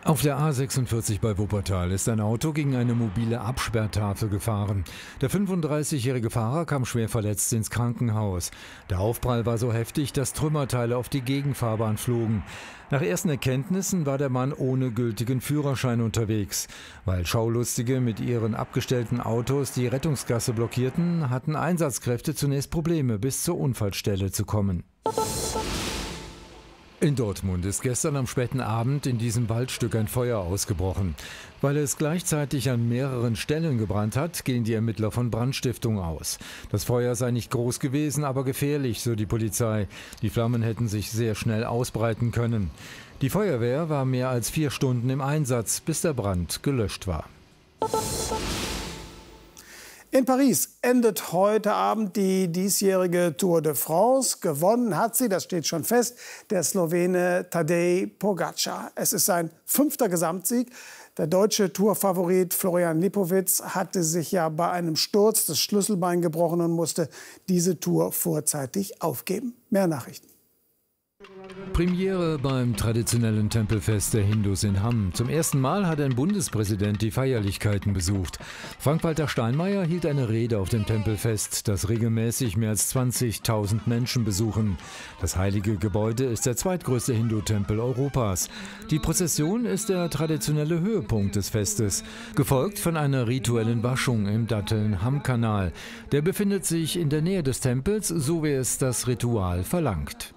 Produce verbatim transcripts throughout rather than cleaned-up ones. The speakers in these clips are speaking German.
Auf der A sechsundvierzig bei Wuppertal ist ein Auto gegen eine mobile Absperrtafel gefahren. Der fünfunddreißigjährige Fahrer kam schwer verletzt ins Krankenhaus. Der Aufprall war so heftig, dass Trümmerteile auf die Gegenfahrbahn flogen. Nach ersten Erkenntnissen war der Mann ohne gültigen Führerschein unterwegs. Weil Schaulustige mit ihren abgestellten Autos die Rettungsgasse blockierten, hatten Einsatzkräfte zunächst Probleme, bis zur Unfallstelle zu kommen. In Dortmund ist gestern am späten Abend in diesem Waldstück ein Feuer ausgebrochen. Weil es gleichzeitig an mehreren Stellen gebrannt hat, gehen die Ermittler von Brandstiftung aus. Das Feuer sei nicht groß gewesen, aber gefährlich, so die Polizei. Die Flammen hätten sich sehr schnell ausbreiten können. Die Feuerwehr war mehr als vier Stunden im Einsatz, bis der Brand gelöscht war. In Paris endet heute Abend die diesjährige Tour de France. Gewonnen hat sie, das steht schon fest, der Slowene Tadej Pogačar. Es ist sein fünfter Gesamtsieg. Der deutsche Tourfavorit Florian Lipowitz hatte sich ja bei einem Sturz das Schlüsselbein gebrochen und musste diese Tour vorzeitig aufgeben. Mehr Nachrichten. Premiere beim traditionellen Tempelfest der Hindus in Hamm. Zum ersten Mal hat ein Bundespräsident die Feierlichkeiten besucht. Frank-Walter Steinmeier hielt eine Rede auf dem Tempelfest, das regelmäßig mehr als zwanzigtausend Menschen besuchen. Das heilige Gebäude ist der zweitgrößte Hindu-Tempel Europas. Die Prozession ist der traditionelle Höhepunkt des Festes, gefolgt von einer rituellen Waschung im Datteln-Hamm-Kanal. Der befindet sich in der Nähe des Tempels, so wie es das Ritual verlangt.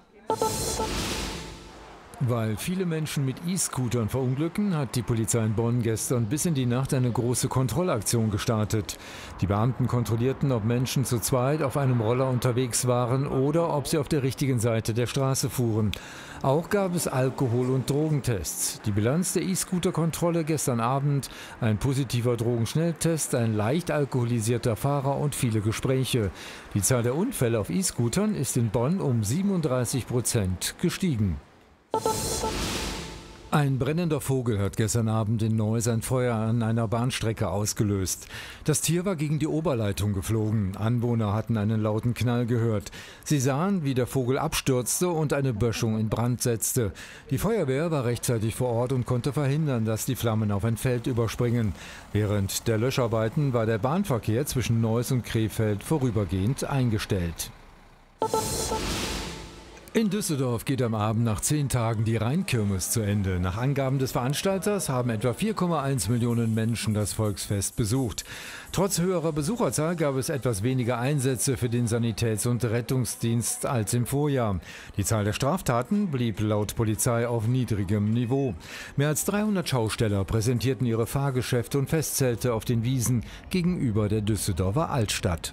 Weil viele Menschen mit E-Scootern verunglücken, hat die Polizei in Bonn gestern bis in die Nacht eine große Kontrollaktion gestartet. Die Beamten kontrollierten, ob Menschen zu zweit auf einem Roller unterwegs waren oder ob sie auf der richtigen Seite der Straße fuhren. Auch gab es Alkohol- und Drogentests. Die Bilanz der E-Scooter-Kontrolle gestern Abend: ein positiver Drogenschnelltest, ein leicht alkoholisierter Fahrer und viele Gespräche. Die Zahl der Unfälle auf E-Scootern ist in Bonn um siebenunddreißig Prozent gestiegen. Ein brennender Vogel hat gestern Abend in Neuss ein Feuer an einer Bahnstrecke ausgelöst. Das Tier war gegen die Oberleitung geflogen. Anwohner hatten einen lauten Knall gehört. Sie sahen, wie der Vogel abstürzte und eine Böschung in Brand setzte. Die Feuerwehr war rechtzeitig vor Ort und konnte verhindern, dass die Flammen auf ein Feld überspringen. Während der Löscharbeiten war der Bahnverkehr zwischen Neuss und Krefeld vorübergehend eingestellt. In Düsseldorf geht am Abend nach zehn Tagen die Rheinkirmes zu Ende. Nach Angaben des Veranstalters haben etwa vier Komma eins Millionen Menschen das Volksfest besucht. Trotz höherer Besucherzahl gab es etwas weniger Einsätze für den Sanitäts- und Rettungsdienst als im Vorjahr. Die Zahl der Straftaten blieb laut Polizei auf niedrigem Niveau. Mehr als dreihundert Schausteller präsentierten ihre Fahrgeschäfte und Festzelte auf den Wiesen gegenüber der Düsseldorfer Altstadt.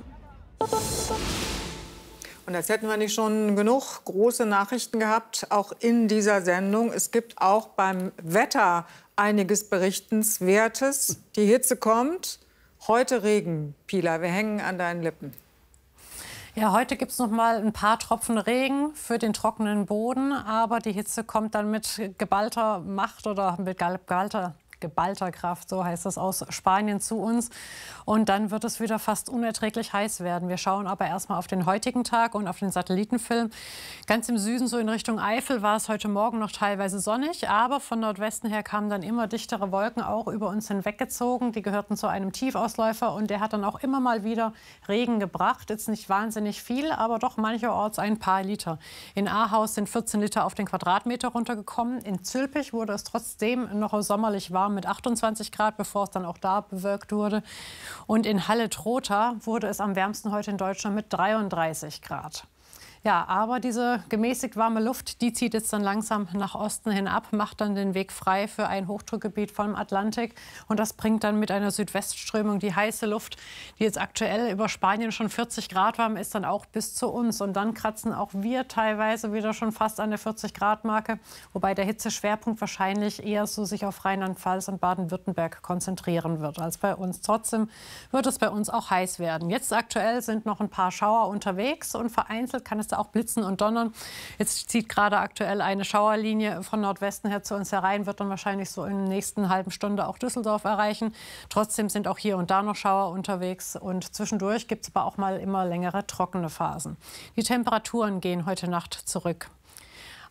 Und als hätten wir nicht schon genug große Nachrichten gehabt, auch in dieser Sendung. Es gibt auch beim Wetter einiges Berichtenswertes. Die Hitze kommt. Heute Regen, Pila. Wir hängen an deinen Lippen. Ja, heute gibt es noch mal ein paar Tropfen Regen für den trockenen Boden. Aber die Hitze kommt dann mit geballter Macht oder mit geballter geballter Kraft, so heißt es, aus Spanien zu uns. Und dann wird es wieder fast unerträglich heiß werden. Wir schauen aber erstmal auf den heutigen Tag und auf den Satellitenfilm. Ganz im Süden, so in Richtung Eifel, war es heute Morgen noch teilweise sonnig. Aber von Nordwesten her kamen dann immer dichtere Wolken auch über uns hinweggezogen. Die gehörten zu einem Tiefausläufer und der hat dann auch immer mal wieder Regen gebracht. Jetzt nicht wahnsinnig viel, aber doch mancherorts ein paar Liter. In Ahaus sind vierzehn Liter auf den Quadratmeter runtergekommen. In Zülpich wurde es trotzdem noch sommerlich warm mit achtundzwanzig Grad, bevor es dann auch da bewölkt wurde. Und in Halle-Trotha wurde es am wärmsten heute in Deutschland mit dreiunddreißig Grad. Ja, aber diese gemäßigt warme Luft, die zieht jetzt dann langsam nach Osten hin ab, macht dann den Weg frei für ein Hochdruckgebiet vom Atlantik. Und das bringt dann mit einer Südwestströmung die heiße Luft, die jetzt aktuell über Spanien schon vierzig Grad warm ist, dann auch bis zu uns. Und dann kratzen auch wir teilweise wieder schon fast an der vierzig Grad Marke, wobei der Hitzeschwerpunkt wahrscheinlich eher so sich auf Rheinland-Pfalz und Baden-Württemberg konzentrieren wird als bei uns. Trotzdem wird es bei uns auch heiß werden. Jetzt aktuell sind noch ein paar Schauer unterwegs und vereinzelt kann es da auch blitzen und donnern. Jetzt zieht gerade aktuell eine Schauerlinie von Nordwesten her zu uns herein, wird dann wahrscheinlich so in der nächsten halben Stunde auch Düsseldorf erreichen. Trotzdem sind auch hier und da noch Schauer unterwegs und zwischendurch gibt es aber auch mal immer längere trockene Phasen. Die Temperaturen gehen heute Nacht zurück.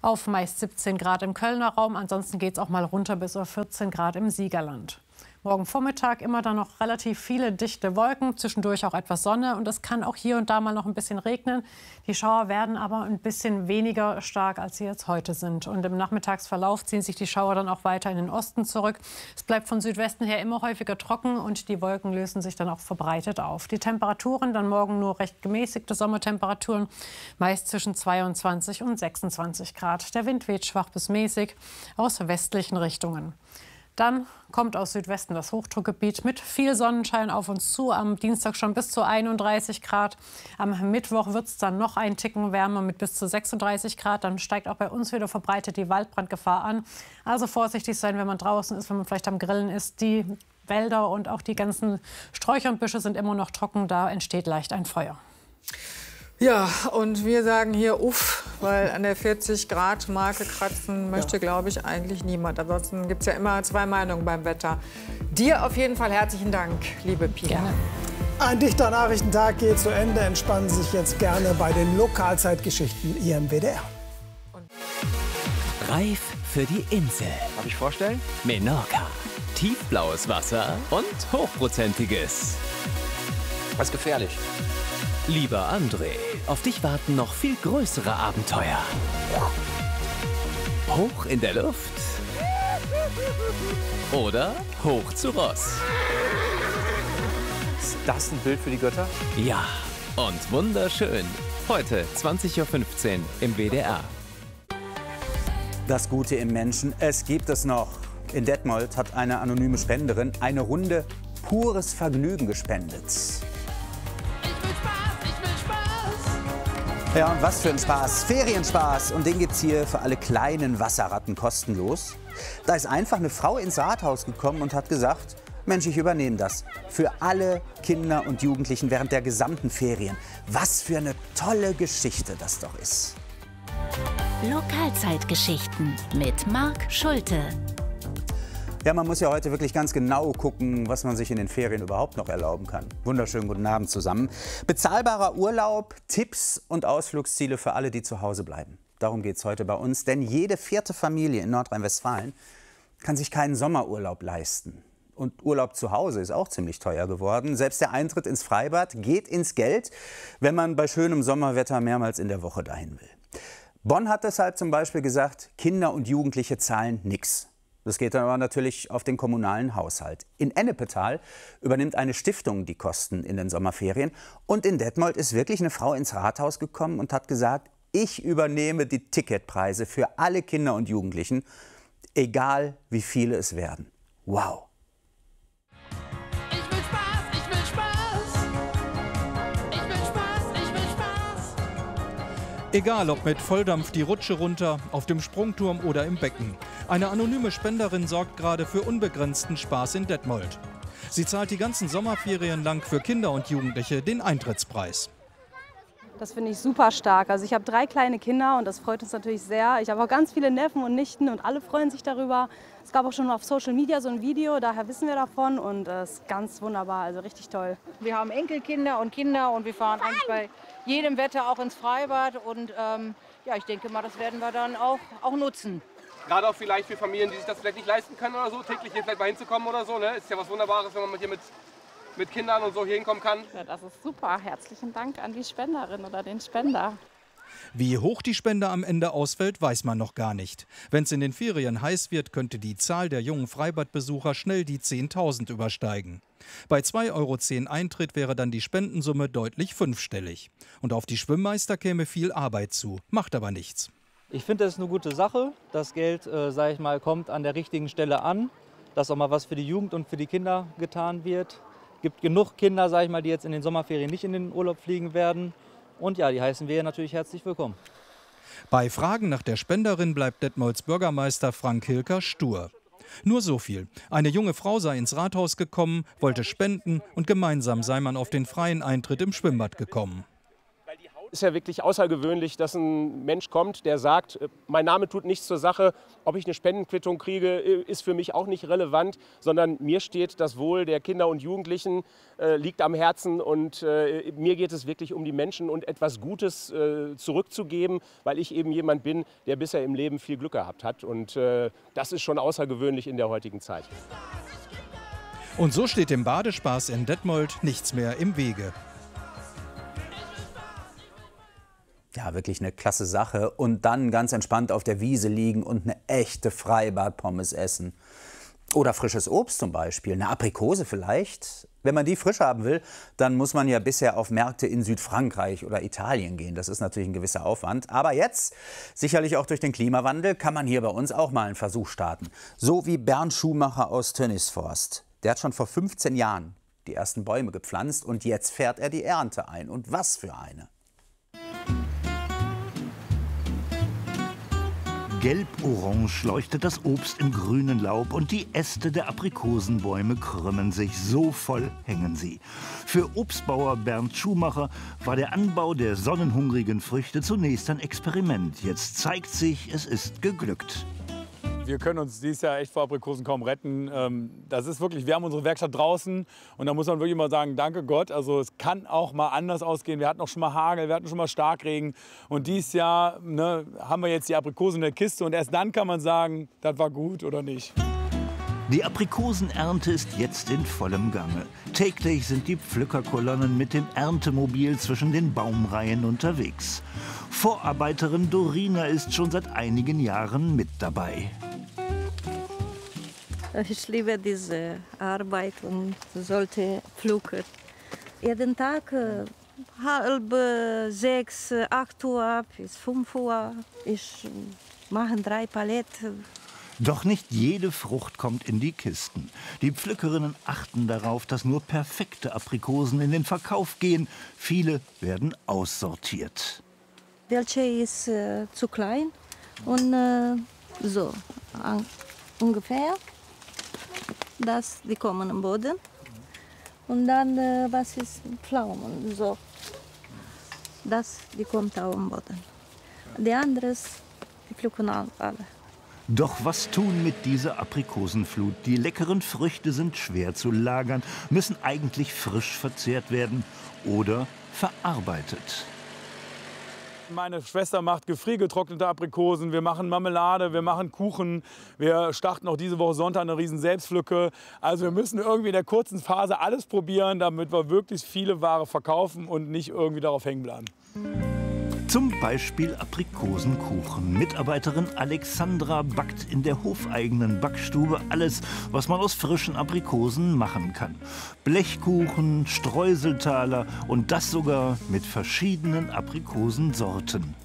auf meist siebzehn Grad im Kölner Raum. Ansonsten geht es auch mal runter bis auf vierzehn Grad im Siegerland. Morgen Vormittag immer dann noch relativ viele dichte Wolken, zwischendurch auch etwas Sonne und es kann auch hier und da mal noch ein bisschen regnen. Die Schauer werden aber ein bisschen weniger stark, als sie jetzt heute sind. Und im Nachmittagsverlauf ziehen sich die Schauer dann auch weiter in den Osten zurück. Es bleibt von Südwesten her immer häufiger trocken und die Wolken lösen sich dann auch verbreitet auf. Die Temperaturen dann morgen nur recht gemäßigte Sommertemperaturen, meist zwischen zweiundzwanzig und sechsundzwanzig Grad. Der Wind weht schwach bis mäßig aus westlichen Richtungen. Dann kommt aus Südwesten das Hochdruckgebiet mit viel Sonnenschein auf uns zu. Am Dienstag schon bis zu einunddreißig Grad. Am Mittwoch wird es dann noch ein Ticken wärmer mit bis zu sechsunddreißig Grad. Dann steigt auch bei uns wieder verbreitet die Waldbrandgefahr an. Also vorsichtig sein, wenn man draußen ist, wenn man vielleicht am Grillen ist. Die Wälder und auch die ganzen Sträucher und Büsche sind immer noch trocken. Da entsteht leicht ein Feuer. Ja, und wir sagen hier uff, weil an der vierzig Grad Marke kratzen möchte, ja. glaube ich, eigentlich niemand. Ansonsten gibt es ja immer zwei Meinungen beim Wetter. Dir auf jeden Fall herzlichen Dank, liebe Pia. Gerne. Ein dichter Nachrichtentag geht zu Ende. Entspannen Sie sich jetzt gerne bei den Lokalzeitgeschichten hier im W D R. Reif für die Insel. Darf ich vorstellen? Menorca. Tiefblaues Wasser und hochprozentiges. Was gefährlich. Lieber André, auf dich warten noch viel größere Abenteuer. Hoch in der Luft oder hoch zu Ross. Ist das ein Bild für die Götter? Ja, und wunderschön. Heute zwanzig Uhr fünfzehn im W D R. Das Gute im Menschen, es gibt es noch. In Detmold hat eine anonyme Spenderin eine Runde pures Vergnügen gespendet. Ja, und was für ein Spaß. Ferienspaß. Und den gibt's hier für alle kleinen Wasserratten kostenlos. Da ist einfach eine Frau ins Rathaus gekommen und hat gesagt, Mensch, ich übernehme das. Für alle Kinder und Jugendlichen während der gesamten Ferien. Was für eine tolle Geschichte das doch ist. Lokalzeitgeschichten mit Marc Schulte. Ja, man muss ja heute wirklich ganz genau gucken, was man sich in den Ferien überhaupt noch erlauben kann. Wunderschönen guten Abend zusammen. Bezahlbarer Urlaub, Tipps und Ausflugsziele für alle, die zu Hause bleiben. Darum geht es heute bei uns, denn jede vierte Familie in Nordrhein-Westfalen kann sich keinen Sommerurlaub leisten. Und Urlaub zu Hause ist auch ziemlich teuer geworden. Selbst der Eintritt ins Freibad geht ins Geld, wenn man bei schönem Sommerwetter mehrmals in der Woche dahin will. Bonn hat deshalb zum Beispiel gesagt, Kinder und Jugendliche zahlen nichts. Das geht dann aber natürlich auf den kommunalen Haushalt. In Ennepetal übernimmt eine Stiftung die Kosten in den Sommerferien. Und in Detmold ist wirklich eine Frau ins Rathaus gekommen und hat gesagt, ich übernehme die Ticketpreise für alle Kinder und Jugendlichen, egal wie viele es werden. Wow! Ich will Spaß, ich will Spaß. Ich will Spaß, ich will Spaß. Egal ob mit Volldampf die Rutsche runter, auf dem Sprungturm oder im Becken. Eine anonyme Spenderin sorgt gerade für unbegrenzten Spaß in Detmold. Sie zahlt die ganzen Sommerferien lang für Kinder und Jugendliche den Eintrittspreis. Das finde ich super stark. Also ich habe drei kleine Kinder und das freut uns natürlich sehr. Ich habe auch ganz viele Neffen und Nichten und alle freuen sich darüber. Es gab auch schon auf Social Media so ein Video, daher wissen wir davon und es ist ganz wunderbar, also richtig toll. Wir haben Enkelkinder und Kinder und wir fahren eigentlich bei jedem Wetter auch ins Freibad und ähm, ja, ich denke mal, das werden wir dann auch, auch nutzen. Gerade auch vielleicht für Familien, die sich das vielleicht nicht leisten können oder so, täglich hier vielleicht mal hinzukommen oder so. Ne? Ist ja was Wunderbares, wenn man hier mit, mit Kindern und so hier hinkommen kann. Ja, das ist super. Herzlichen Dank an die Spenderin oder den Spender. Wie hoch die Spende am Ende ausfällt, weiß man noch gar nicht. Wenn es in den Ferien heiß wird, könnte die Zahl der jungen Freibadbesucher schnell die zehntausend übersteigen. Bei zwei Euro zehn Eintritt wäre dann die Spendensumme deutlich fünfstellig. Und auf die Schwimmmeister käme viel Arbeit zu, macht aber nichts. Ich finde, das ist eine gute Sache. Das Geld, äh, sage ich mal, kommt an der richtigen Stelle an, dass auch mal was für die Jugend und für die Kinder getan wird. Es gibt genug Kinder, sage ich mal, die jetzt in den Sommerferien nicht in den Urlaub fliegen werden. Und ja, die heißen wir natürlich herzlich willkommen. Bei Fragen nach der Spenderin bleibt Detmolds Bürgermeister Frank Hilker stur. Nur so viel. Eine junge Frau sei ins Rathaus gekommen, wollte spenden und gemeinsam sei man auf den freien Eintritt im Schwimmbad gekommen. ist ja wirklich außergewöhnlich, dass ein Mensch kommt, der sagt, mein Name tut nichts zur Sache, ob ich eine Spendenquittung kriege, ist für mich auch nicht relevant, sondern mir steht das Wohl der Kinder und Jugendlichen, äh, liegt am Herzen und äh, mir geht es wirklich um die Menschen und etwas Gutes äh, zurückzugeben, weil ich eben jemand bin, der bisher im Leben viel Glück gehabt hat und äh, das ist schon außergewöhnlich in der heutigen Zeit. Und so steht dem Badespaß in Detmold nichts mehr im Wege. Ja, wirklich eine klasse Sache. Und dann ganz entspannt auf der Wiese liegen und eine echte Freibad-Pommes essen. Oder frisches Obst zum Beispiel, eine Aprikose vielleicht. Wenn man die frisch haben will, dann muss man ja bisher auf Märkte in Südfrankreich oder Italien gehen. Das ist natürlich ein gewisser Aufwand. Aber jetzt, sicherlich auch durch den Klimawandel, kann man hier bei uns auch mal einen Versuch starten. So wie Bernd Schumacher aus Tönnisforst. Der hat schon vor fünfzehn Jahren die ersten Bäume gepflanzt und jetzt fährt er die Ernte ein. Und was für eine! Gelb-orange leuchtet das Obst im grünen Laub und die Äste der Aprikosenbäume krümmen sich. So voll hängen sie. Für Obstbauer Bernd Schumacher war der Anbau der sonnenhungrigen Früchte zunächst ein Experiment. Jetzt zeigt sich, es ist geglückt. Wir können uns dieses Jahr echt vor Aprikosen kaum retten. Das ist wirklich, wir haben unsere Werkstatt draußen und da muss man wirklich mal sagen, danke Gott. Also es kann auch mal anders ausgehen. Wir hatten auch schon mal Hagel, wir hatten schon mal Starkregen und dieses Jahr ne, haben wir jetzt die Aprikosen in der Kiste und erst dann kann man sagen, das war gut oder nicht. Die Aprikosenernte ist jetzt in vollem Gange. Täglich sind die Pflückerkolonnen mit dem Erntemobil zwischen den Baumreihen unterwegs. Vorarbeiterin Dorina ist schon seit einigen Jahren mit dabei. Ich liebe diese Arbeit und sollte pflücken. Jeden Tag halb sechs, acht Uhr bis fünf Uhr. Ich mache drei Paletten. Doch nicht jede Frucht kommt in die Kisten. Die Pflückerinnen achten darauf, dass nur perfekte Aprikosen in den Verkauf gehen. Viele werden aussortiert. Welche ist äh, zu klein und äh, so an, ungefähr. Das, die kommen am Boden. Und dann, äh, was ist Pflaumen, so. Das, die kommt auch am Boden. Die anderen, die pflücken alle. Doch was tun mit dieser Aprikosenflut? Die leckeren Früchte sind schwer zu lagern, müssen eigentlich frisch verzehrt werden oder verarbeitet. Meine Schwester macht gefriergetrocknete Aprikosen, wir machen Marmelade, wir machen Kuchen, wir starten auch diese Woche Sonntag eine riesen Selbstpflücke. Also wir müssen irgendwie in der kurzen Phase alles probieren, damit wir wirklich viele Ware verkaufen und nicht irgendwie darauf hängen bleiben. Zum Beispiel Aprikosenkuchen. Mitarbeiterin Alexandra backt in der hofeigenen Backstube alles, was man aus frischen Aprikosen machen kann. Blechkuchen, Streuseltaler und das sogar mit verschiedenen Aprikosensorten.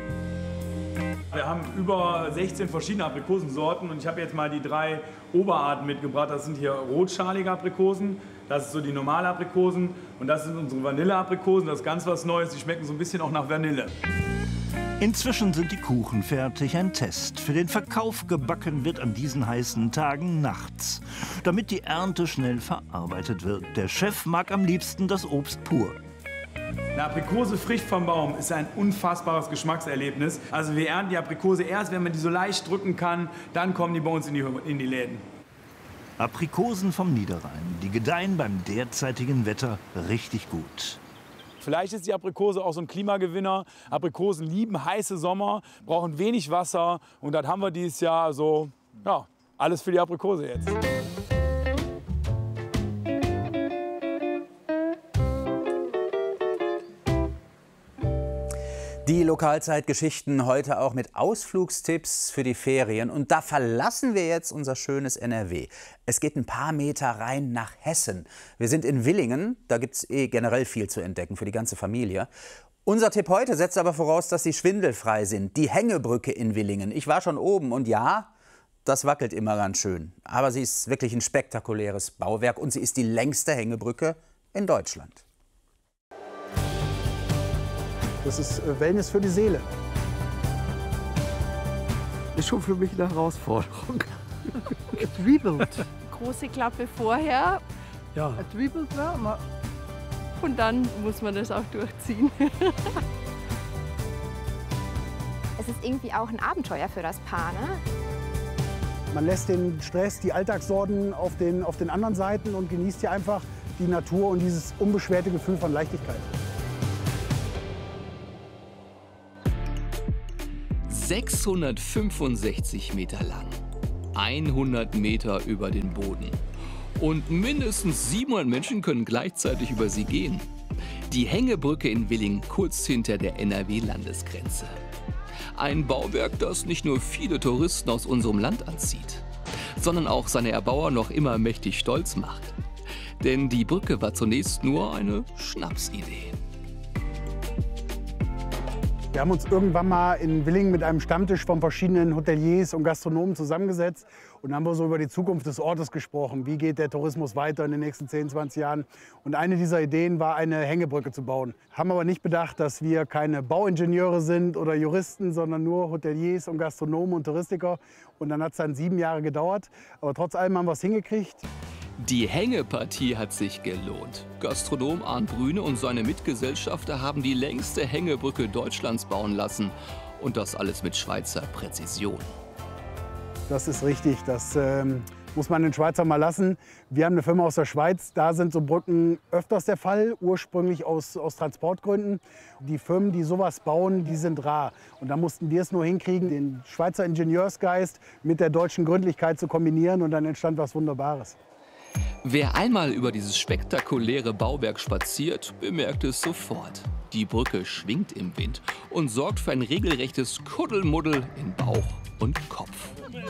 Wir haben über sechzehn verschiedene Aprikosensorten und ich habe jetzt mal die drei Oberarten mitgebracht. Das sind hier rotschalige Aprikosen, das ist so die normale Aprikosen und das sind unsere Vanilleaprikosen. Das ist ganz was Neues, die schmecken so ein bisschen auch nach Vanille. Inzwischen sind die Kuchen fertig, ein Test. Für den Verkauf gebacken wird an diesen heißen Tagen nachts, damit die Ernte schnell verarbeitet wird. Der Chef mag am liebsten das Obst pur. Eine Aprikose frisch vom Baum ist ein unfassbares Geschmackserlebnis. Also wir ernten die Aprikose erst, wenn man die so leicht drücken kann, dann kommen die bei uns in die, in die Läden. Aprikosen vom Niederrhein, die gedeihen beim derzeitigen Wetter richtig gut. Vielleicht ist die Aprikose auch so ein Klimagewinner. Aprikosen lieben heiße Sommer, brauchen wenig Wasser und das haben wir dieses Jahr. Also ja, alles für die Aprikose jetzt. Die Lokalzeitgeschichten heute auch mit Ausflugstipps für die Ferien. Und da verlassen wir jetzt unser schönes N R W. Es geht ein paar Meter rein nach Hessen. Wir sind in Willingen. Da gibt es eh generell viel zu entdecken für die ganze Familie. Unser Tipp heute setzt aber voraus, dass sie schwindelfrei sind. Die Hängebrücke in Willingen. Ich war schon oben und ja, das wackelt immer ganz schön. Aber sie ist wirklich ein spektakuläres Bauwerk und sie ist die längste Hängebrücke in Deutschland. Das ist Wellness für die Seele. Ist schon für mich eine Herausforderung. Gedribbelt. Große Klappe vorher. Ja. Gedribbelt wird man. Und dann muss man das auch durchziehen. Es ist irgendwie auch ein Abenteuer für das Paar, ne? Man lässt den Stress, die Alltagssorgen auf den, auf den anderen Seiten und genießt hier einfach die Natur und dieses unbeschwerte Gefühl von Leichtigkeit. sechshundertfünfundsechzig Meter lang, hundert Meter über den Boden und mindestens siebenhundert Menschen können gleichzeitig über sie gehen. Die Hängebrücke in Willingen, kurz hinter der N R W-Landesgrenze. Ein Bauwerk, das nicht nur viele Touristen aus unserem Land anzieht, sondern auch seine Erbauer noch immer mächtig stolz macht. Denn die Brücke war zunächst nur eine Schnapsidee. Wir haben uns irgendwann mal in Willingen mit einem Stammtisch von verschiedenen Hoteliers und Gastronomen zusammengesetzt und haben wir so über die Zukunft des Ortes gesprochen. Wie geht der Tourismus weiter in den nächsten zehn, zwanzig Jahren? Und eine dieser Ideen war, eine Hängebrücke zu bauen. Haben aber nicht bedacht, dass wir keine Bauingenieure sind oder Juristen, sondern nur Hoteliers und Gastronomen und Touristiker. Und dann hat es dann sieben Jahre gedauert. Aber trotz allem haben wir es hingekriegt. Die Hängepartie hat sich gelohnt. Gastronom Arndt Brüne und seine Mitgesellschafter haben die längste Hängebrücke Deutschlands bauen lassen. Und das alles mit Schweizer Präzision. Das ist richtig, das ähm, muss man den Schweizer mal lassen. Wir haben eine Firma aus der Schweiz, da sind so Brücken öfters der Fall, ursprünglich aus, aus Transportgründen. Die Firmen, die sowas bauen, die sind rar. Und da mussten wir es nur hinkriegen, den Schweizer Ingenieursgeist mit der deutschen Gründlichkeit zu kombinieren und dann entstand was Wunderbares. Wer einmal über dieses spektakuläre Bauwerk spaziert, bemerkt es sofort. Die Brücke schwingt im Wind und sorgt für ein regelrechtes Kuddelmuddel in Bauch und Kopf.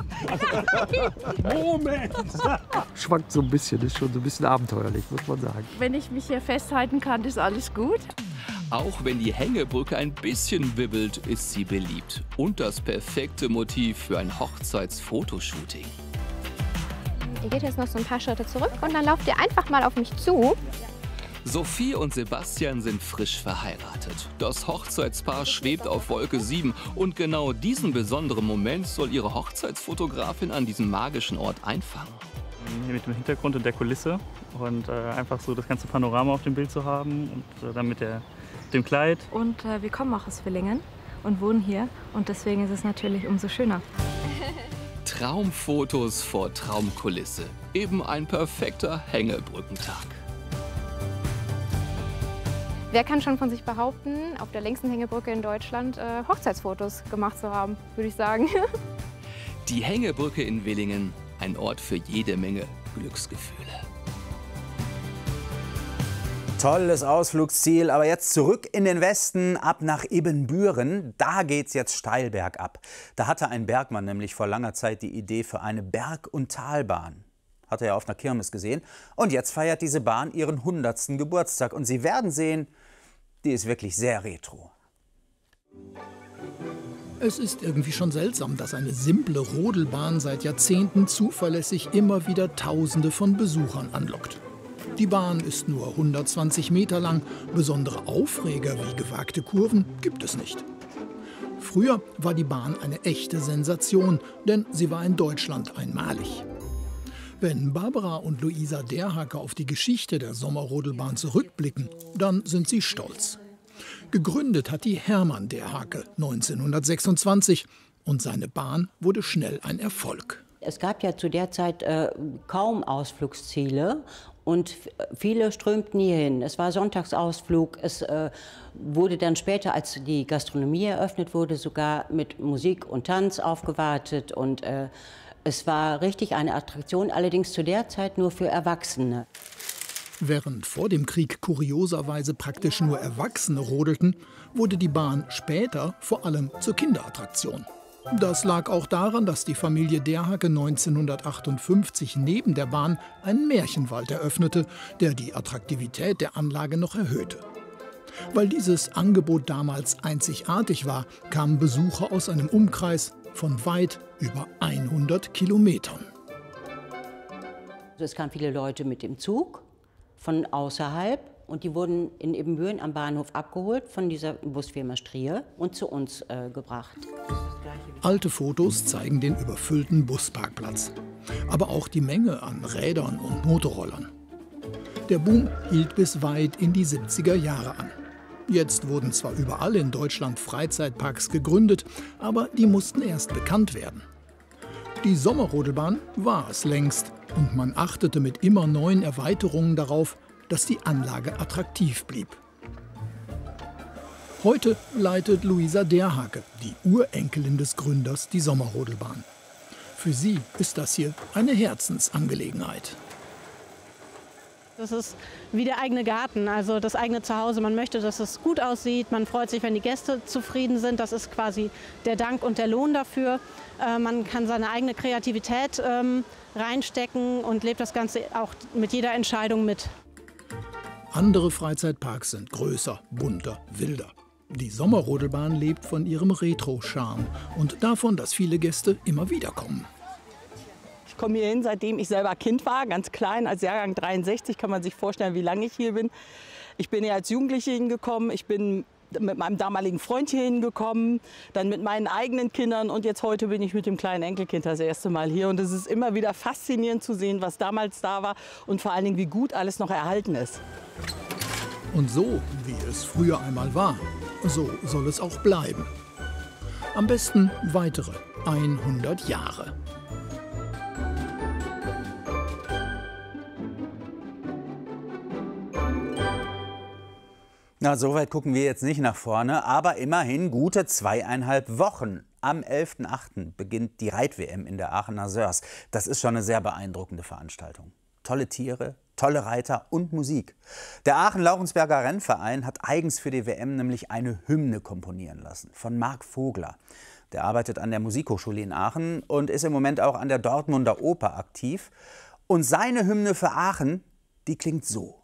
Moment! Schwankt so ein bisschen, ist schon so ein bisschen abenteuerlich, muss man sagen. Wenn ich mich hier festhalten kann, ist alles gut. Auch wenn die Hängebrücke ein bisschen wibbelt, ist sie beliebt. Und das perfekte Motiv für ein Hochzeitsfotoshooting. Ihr geht jetzt noch so ein paar Schritte zurück und dann lauft ihr einfach mal auf mich zu. Sophie und Sebastian sind frisch verheiratet. Das Hochzeitspaar schwebt auf Wolke sieben und genau diesen besonderen Moment soll ihre Hochzeitsfotografin an diesem magischen Ort einfangen. Hier mit dem Hintergrund und der Kulisse und äh, einfach so das ganze Panorama auf dem Bild zu haben und äh, dann mit der, dem Kleid. Und äh, wir kommen auch aus Willingen und wohnen hier und deswegen ist es natürlich umso schöner. Traumfotos vor Traumkulisse. Eben ein perfekter Hängebrückentag. Wer kann schon von sich behaupten, auf der längsten Hängebrücke in Deutschland äh, Hochzeitsfotos gemacht zu haben, würde ich sagen. Die Hängebrücke in Willingen, ein Ort für jede Menge Glücksgefühle. Tolles Ausflugsziel, aber jetzt zurück in den Westen, ab nach Ibbenbüren. Da geht's jetzt steil bergab. Da hatte ein Bergmann nämlich vor langer Zeit die Idee für eine Berg- und Talbahn. Hat er ja auf einer Kirmes gesehen. Und jetzt feiert diese Bahn ihren hundertsten Geburtstag. Und Sie werden sehen, die ist wirklich sehr retro. Es ist irgendwie schon seltsam, dass eine simple Rodelbahn seit Jahrzehnten zuverlässig immer wieder Tausende von Besuchern anlockt. Die Bahn ist nur hundertzwanzig Meter lang. Besondere Aufreger wie gewagte Kurven gibt es nicht. Früher war die Bahn eine echte Sensation, denn sie war in Deutschland einmalig. Wenn Barbara und Luisa Derhake auf die Geschichte der Sommerrodelbahn zurückblicken, dann sind sie stolz. Gegründet hat die Hermann Derhake neunzehnhundertsechsundzwanzig und seine Bahn wurde schnell ein Erfolg. Es gab ja zu der Zeit äh, kaum Ausflugsziele und viele strömten hier hin. Es war Sonntagsausflug. Es äh, wurde dann später, als die Gastronomie eröffnet wurde, sogar mit Musik und Tanz aufgewartet. Und äh, es war richtig eine Attraktion, allerdings zu der Zeit nur für Erwachsene. Während vor dem Krieg kurioserweise praktisch nur Erwachsene rodelten, wurde die Bahn später vor allem zur Kinderattraktion. Das lag auch daran, dass die Familie Derhake neunzehnhundertachtundfünfzig neben der Bahn einen Märchenwald eröffnete, der die Attraktivität der Anlage noch erhöhte. Weil dieses Angebot damals einzigartig war, kamen Besucher aus einem Umkreis von weit über hundert Kilometern. Es kamen viele Leute mit dem Zug von außerhalb und die wurden in Ibbenbüren am Bahnhof abgeholt von dieser Busfirma Strier und zu uns äh, gebracht. Alte Fotos zeigen den überfüllten Busparkplatz, aber auch die Menge an Rädern und Motorrollern. Der Boom hielt bis weit in die siebziger Jahre an. Jetzt wurden zwar überall in Deutschland Freizeitparks gegründet, aber die mussten erst bekannt werden. Die Sommerrodelbahn war es längst und man achtete mit immer neuen Erweiterungen darauf, dass die Anlage attraktiv blieb. Heute leitet Luisa Derhake, die Urenkelin des Gründers, die Sommerrodelbahn. Für sie ist das hier eine Herzensangelegenheit. Das ist wie der eigene Garten, also das eigene Zuhause. Man möchte, dass es gut aussieht. Man freut sich, wenn die Gäste zufrieden sind. Das ist quasi der Dank und der Lohn dafür. Äh, man kann seine eigene Kreativität ähm, reinstecken und lebt das Ganze auch mit jeder Entscheidung mit. Andere Freizeitparks sind größer, bunter, wilder. Die Sommerrodelbahn lebt von ihrem Retro-Charme und davon, dass viele Gäste immer wieder kommen. Ich komme hier hin, seitdem ich selber Kind war, ganz klein, als Jahrgang dreiundsechzig, kann man sich vorstellen, wie lange ich hier bin. Ich bin hier als Jugendliche hingekommen, ich bin mit meinem damaligen Freund hier hingekommen, dann mit meinen eigenen Kindern und jetzt heute bin ich mit dem kleinen Enkelkind das erste Mal hier. Und es ist immer wieder faszinierend zu sehen, was damals da war und vor allen Dingen, wie gut alles noch erhalten ist. Und so, wie es früher einmal war, so soll es auch bleiben. Am besten weitere hundert Jahre. Na, so weit gucken wir jetzt nicht nach vorne, aber immerhin gute zweieinhalb Wochen. Am elften achten beginnt die Reit-W M in der Aachener Sörs. Das ist schon eine sehr beeindruckende Veranstaltung. Tolle Tiere, tolle Reiter und Musik. Der Aachen-Laurensberger Rennverein hat eigens für die W M nämlich eine Hymne komponieren lassen von Marc Vogler. Der arbeitet an der Musikhochschule in Aachen und ist im Moment auch an der Dortmunder Oper aktiv. Und seine Hymne für Aachen, die klingt so.